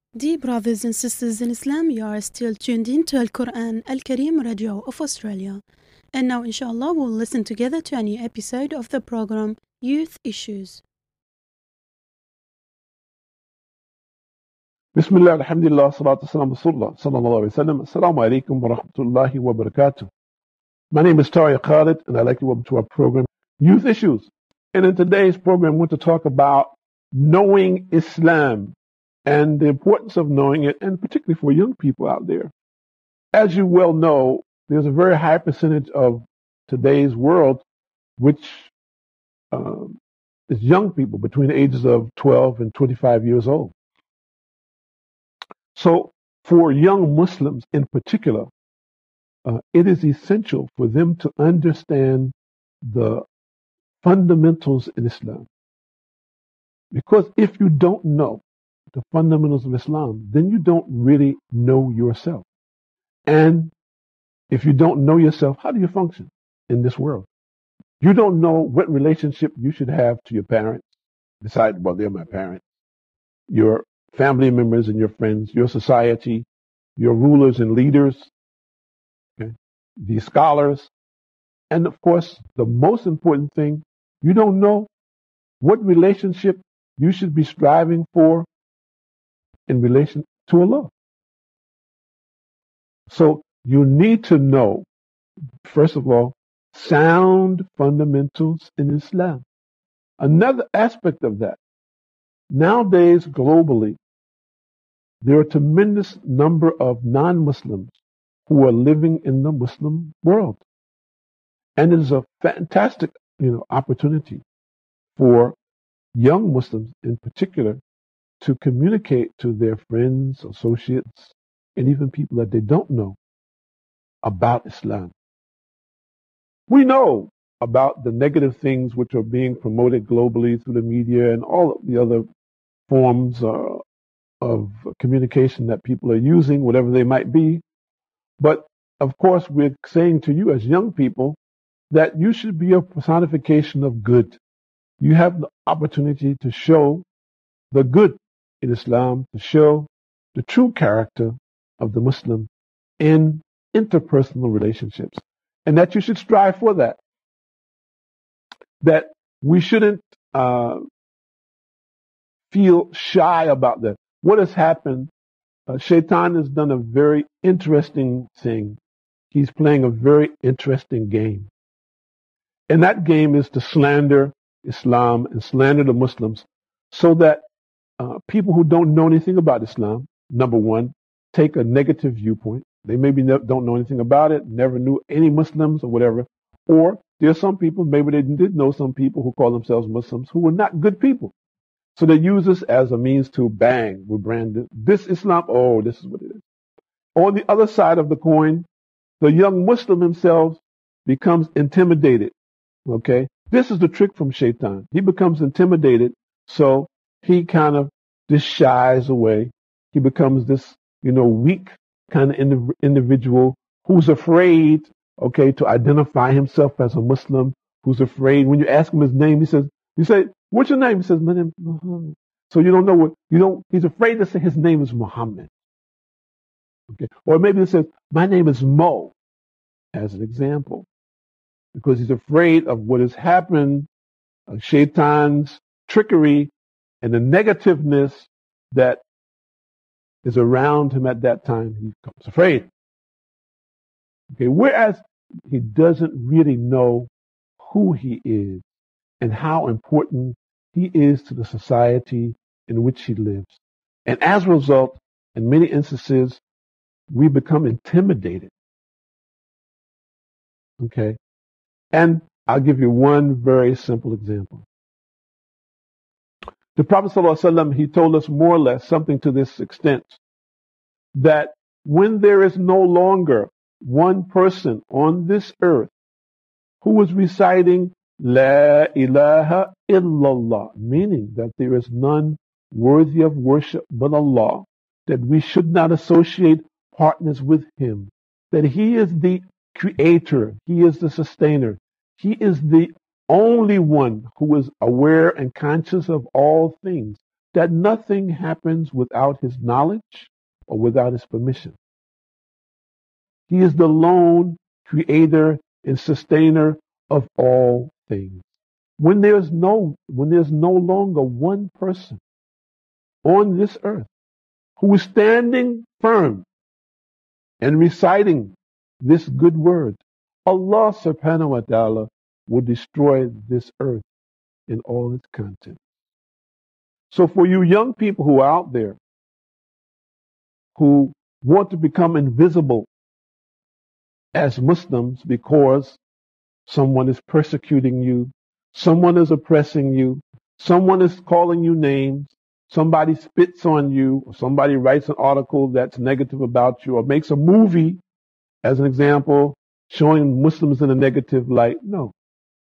Dear brothers and sisters in Islam, you are still tuned in to Al Quran Al Kareem Radio of Australia. And now, inshallah, we'll listen together to a new episode of the program Youth Issues. Bismillah, alhamdulillah, salatu salam rasulullah, sallallahu alayhi wa sallam. Assalamu alaikum wa rahmatullahi wa barakatuh. My name is Tariq Khalid, and I'd like to welcome to our program, Youth Issues. And in today's program, we're going to talk about knowing Islam and the importance of knowing it, and particularly for young people out there. As you well know, there's a very high percentage of today's world which is young people between the ages of 12 and 25 years old. So for young Muslims in particular, it is essential for them to understand the fundamentals in Islam. Because if you don't know the fundamentals of Islam, then you don't really know yourself. And if you don't know yourself, how do you function in this world? You don't know what relationship you should have to your parents, besides, well, they're my parents, your family members and your friends, your society, your rulers and leaders, okay, the scholars, and of course, the most important thing, you don't know what relationship you should be striving for in relation to Allah. So you need to know, first of all, sound fundamentals in Islam. Another aspect of that, nowadays globally, there are a tremendous number of non-Muslims who are living in the Muslim world. And it is a fantastic, opportunity for young Muslims in particular to communicate to their friends, associates, and even people that they don't know about Islam. We know about the negative things which are being promoted globally through the media and all of the other forms of communication that people are using, whatever they might be. But of course, we're saying to you as young people that you should be a personification of good. You have the opportunity to show the good in Islam, to show the true character of the Muslim in interpersonal relationships, and that you should strive for that. That we shouldn't feel shy about that. What has happened, Shaitan has done a very interesting thing. He's playing a very interesting game. And that game is to slander Islam and slander the Muslims so that people who don't know anything about Islam, number one, take a negative viewpoint. They maybe don't know anything about it, never knew any Muslims or whatever. Or there are some people, maybe they did know some people who call themselves Muslims who were not good people. So they use this as a means to bang, we brand this Islam, oh, this is what it is. On the other side of the coin, the young Muslim himself becomes intimidated. Okay? This is the trick from Shaitan. He becomes intimidated, so he kind of just shies away. He becomes this, weak kind of individual who's afraid, okay, to identify himself as a Muslim, who's afraid. When you ask him his name, you say, what's your name? He says, my name is Muhammad. So you don't know he's afraid to say his name is Muhammad. Okay. Or maybe he says, my name is Mo, as an example, because he's afraid of what has happened, of Shaitan's trickery and the negativeness that is around him at that time. He becomes afraid. Okay. Whereas he doesn't really know who he is and how important he is to the society in which he lives. And as a result, in many instances, we become intimidated. Okay? And I'll give you one very simple example. The Prophet ﷺ, he told us more or less something to this extent, that when there is no longer one person on this earth who is reciting La ilaha illallah, meaning that there is none worthy of worship but Allah, that we should not associate partners with Him, that He is the creator, He is the sustainer, He is the only one who is aware and conscious of all things, that nothing happens without his knowledge or without his permission. He is the lone creator and sustainer of all things. When there's no longer one person on this earth who is standing firm and reciting this good word, Allah subhanahu wa ta'ala will destroy this earth in all its contents. So for you young people who are out there who want to become invisible as Muslims because someone is persecuting you, someone is oppressing you, someone is calling you names, somebody spits on you, or somebody writes an article that's negative about you, or makes a movie, as an example, showing Muslims in a negative light. No.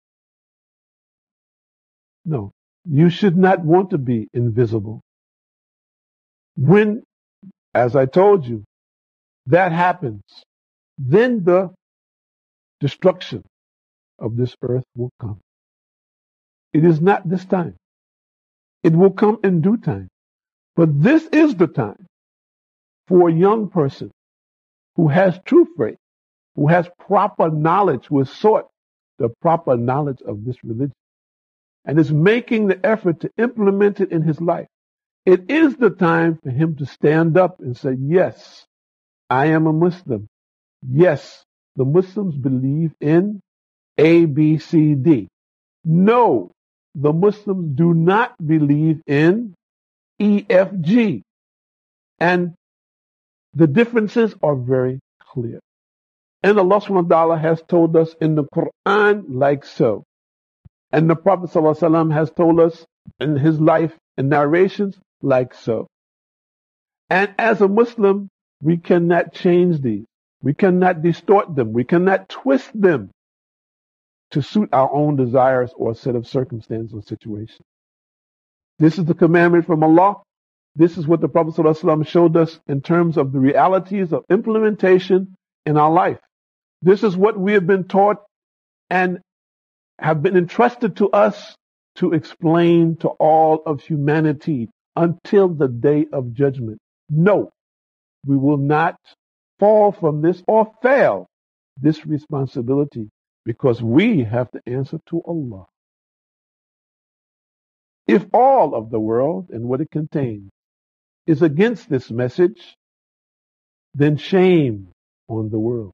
You should not want to be invisible. When, as I told you, that happens, then the destruction of this earth will come. It is not this time. It will come in due time. But this is the time for a young person who has true faith, who has proper knowledge, who has sought the proper knowledge of this religion, and is making the effort to implement it in his life. It is the time for him to stand up and say, yes, I am a Muslim. Yes, the Muslims believe in A, B, C, D. No, the Muslims do not believe in E, F, G. And the differences are very clear. And Allah subhanahu wa ta'ala has told us in the Quran like so. And the Prophet sallallahu alaihi wasallam has told us in his life and narrations like so. And as a Muslim, we cannot change these. We cannot distort them. We cannot twist them to suit our own desires or a set of circumstances or situations. This is the commandment from Allah. This is what the Prophet ﷺ showed us in terms of the realities of implementation in our life. This is what we have been taught and have been entrusted to us to explain to all of humanity until the day of judgment. No, we will not fall from this or fail this responsibility because we have to answer to Allah. If all of the world and what it contains is against this message, then shame on the world.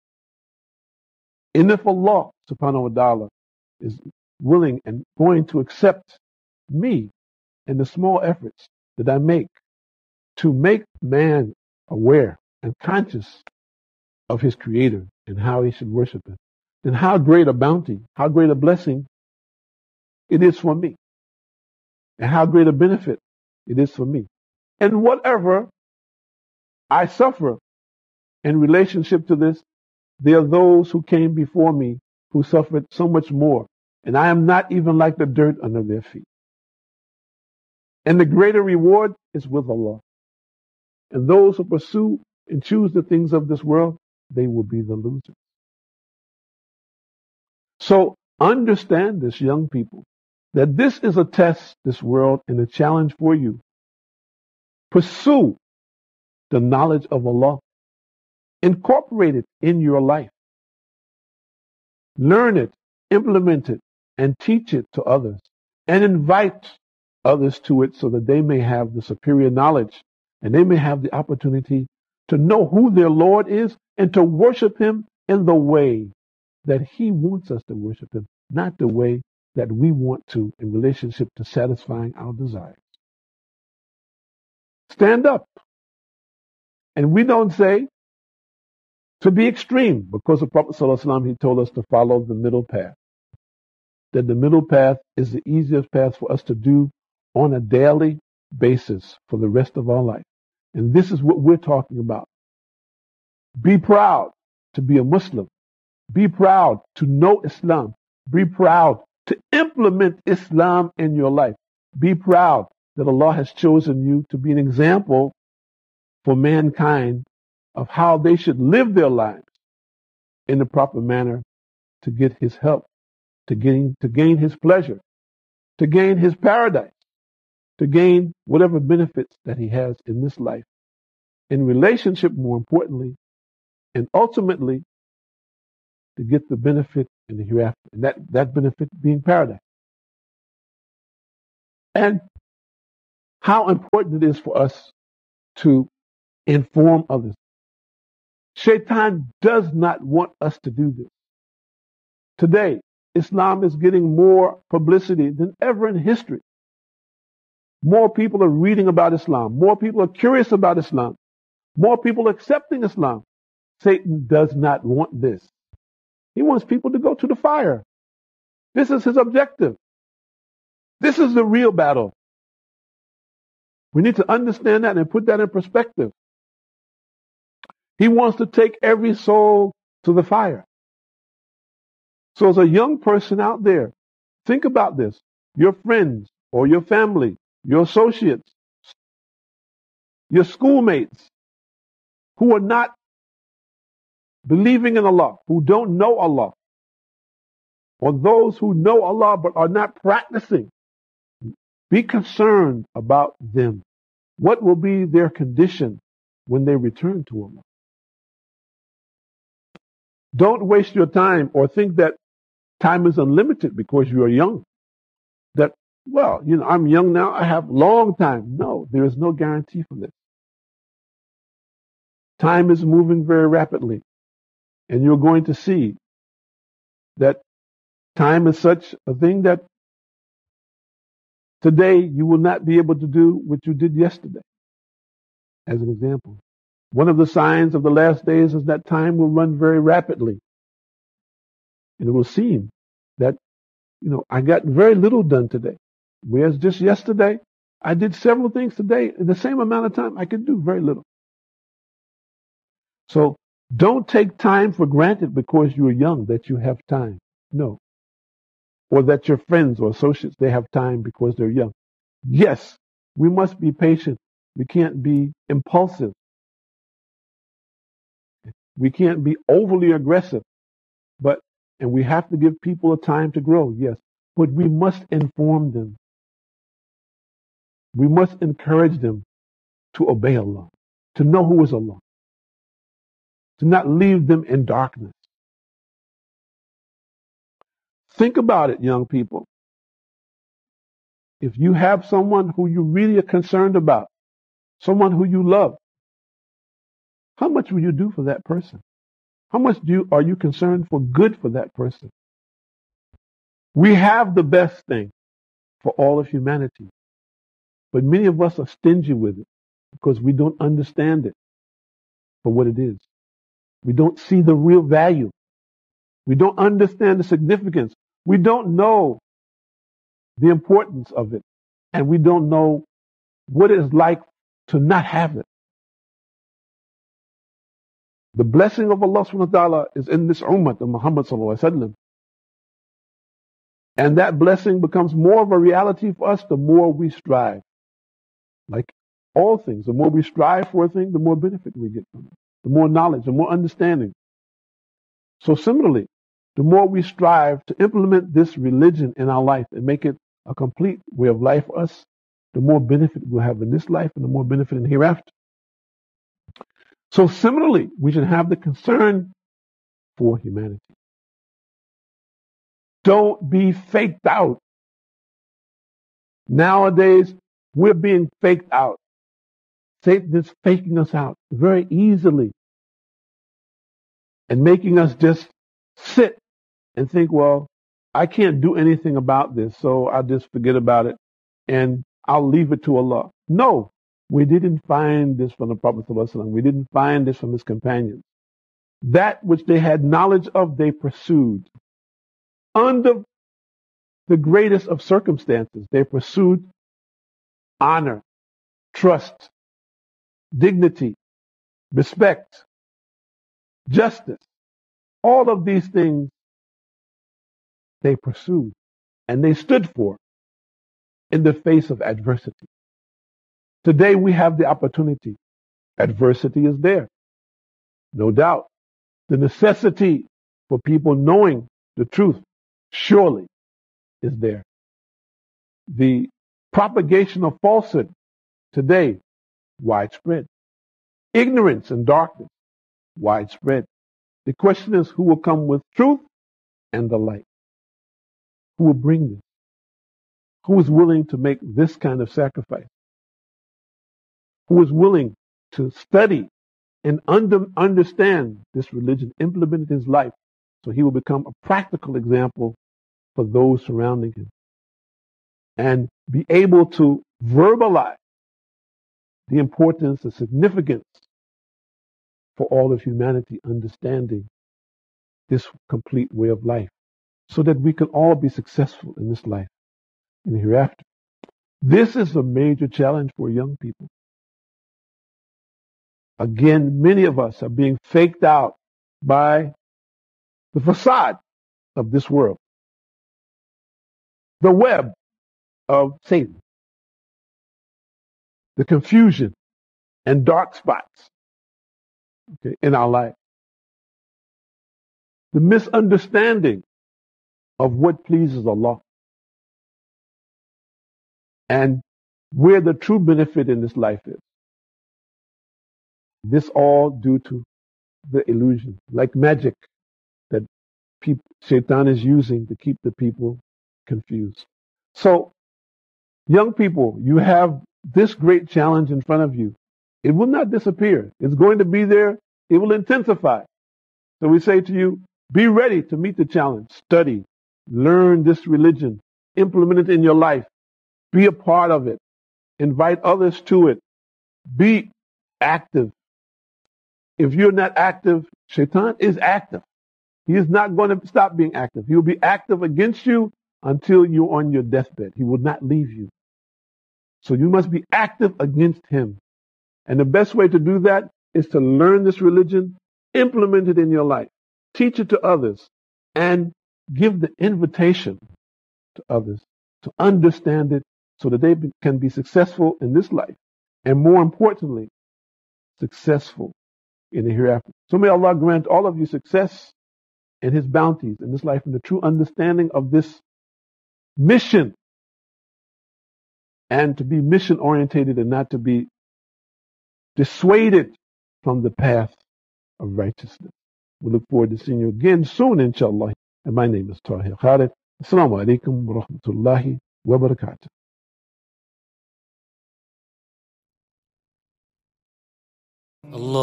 And if Allah subhanahu wa ta'ala is willing and going to accept me and the small efforts that I make to make man aware and conscious of his creator and how he should worship him, then how great a bounty, how great a blessing it is for me, and how great a benefit it is for me. And whatever I suffer in relationship to this, there are those who came before me who suffered so much more, and I am not even like the dirt under their feet. And the greater reward is with Allah. And those who pursue and choose the things of this world, they will be the losers. So understand this, young people, that this is a test, this world, and a challenge for you. Pursue the knowledge of Allah. Incorporate it in your life. Learn it, implement it, and teach it to others. And invite others to it so that they may have the superior knowledge and they may have the opportunity to know who their Lord is and to worship Him in the way that He wants us to worship Him, not the way that we want to in relationship to satisfying our desires. Stand up. And we don't say to be extreme, because the Prophet ﷺ, he told us to follow the middle path. That the middle path is the easiest path for us to do on a daily basis for the rest of our life. And this is what we're talking about. Be proud to be a Muslim. Be proud to know Islam. Be proud to implement Islam in your life. Be proud that Allah has chosen you to be an example for mankind of how they should live their lives in the proper manner to get His help, to gain His pleasure, to gain His paradise. to gain whatever benefits that he has in this life, in relationship more importantly, and ultimately to get the benefit in the hereafter, and that benefit being paradise. And how important it is for us to inform others. Shaitan does not want us to do this. Today, Islam is getting more publicity than ever in history. More people are reading about Islam. More people are curious about Islam. More people are accepting Islam. Satan does not want this. He wants people to go to the fire. This is his objective. This is the real battle. We need to understand that and put that in perspective. He wants to take every soul to the fire. So as a young person out there, think about this. Your friends or your family, your associates, your schoolmates who are not believing in Allah, who don't know Allah, or those who know Allah but are not practicing, be concerned about them. What will be their condition when they return to Allah? Don't waste your time or think that time is unlimited because you are young. That, well, I'm young now, I have long time. No, there is no guarantee for this. Time is moving very rapidly, and you're going to see that time is such a thing that today you will not be able to do what you did yesterday. As an example, one of the signs of the last days is that time will run very rapidly. And it will seem that, I got very little done today. Whereas just yesterday, I did several things today in the same amount of time. I could do very little. So don't take time for granted because you're young that you have time. No. Or that your friends or associates, they have time because they're young. Yes, we must be patient. We can't be impulsive. We can't be overly aggressive. And we have to give people a time to grow, yes. But we must inform them. We must encourage them to obey Allah, to know who is Allah, to not leave them in darkness. Think about it, young people. If you have someone who you really are concerned about, someone who you love, how much will you do for that person? How much are you concerned for good for that person? We have the best thing for all of humanity, but many of us are stingy with it because we don't understand it for what it is. We don't see the real value. We don't understand the significance. We don't know the importance of it, and we don't know what it is like to not have it. The blessing of Allah subhanahu wa ta'ala is in this ummah of Muhammad sallallahu alaihi wasallam. And that blessing becomes more of a reality for us the more we strive. Like all things, the more we strive for a thing, the more benefit we get from it. The more knowledge, the more understanding. So similarly, the more we strive to implement this religion in our life and make it a complete way of life for us, the more benefit we'll have in this life and the more benefit in the hereafter. So similarly, we should have the concern for humanity. Don't be faked out. Nowadays, we're being faked out. Satan is faking us out very easily and making us just sit and think, well, I can't do anything about this, so I'll just forget about it and I'll leave it to Allah. No, we didn't find this from the Prophet ﷺ. We didn't find this from his companions. That which they had knowledge of, they pursued. Under the greatest of circumstances, they pursued honor, trust, dignity, respect, justice. All of these things they pursued and they stood for in the face of adversity. Today we have the opportunity. Adversity is there. No doubt. The necessity for people knowing the truth surely is there. The Propagation of falsehood today, widespread. Ignorance and darkness, widespread. The question is, who will come with truth and the light? Who will bring this? Who is willing to make this kind of sacrifice? Who is willing to study and understand this religion, implement it in his life, so he will become a practical example for those surrounding him, and be able to verbalize the importance, the significance for all of humanity understanding this complete way of life, so that we can all be successful in this life and hereafter. This is a major challenge for young people. Again, many of us are being faked out by the facade of this world, the web of Satan, the confusion and dark spots, in our life, the misunderstanding of what pleases Allah, and where the true benefit in this life is. This all due to the illusion, like magic, that Shaitan is using to keep the people confused. So, young people, you have this great challenge in front of you. It will not disappear. It's going to be there. It will intensify. So we say to you, be ready to meet the challenge. Study, learn this religion, implement it in your life, be a part of it, invite others to it, be active. If you're not active, Shaitan is active. He is not going to stop being active. He will be active against you until you're on your deathbed. He will not leave you. So you must be active against him. And the best way to do that is to learn this religion, implement it in your life, teach it to others, and give the invitation to others to understand it so that they can be successful in this life. And more importantly, successful in the hereafter. So may Allah grant all of you success and his bounties in this life and the true understanding of this mission, and to be mission orientated and not to be dissuaded from the path of righteousness. We look forward to seeing you again soon, inshallah. And my name is Tahir Khalid. Assalamu alaikum wa rahmatullahi wa barakatuh.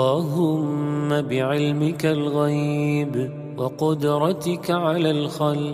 اللهم بعلمك الغيب وقدرتك على الخلق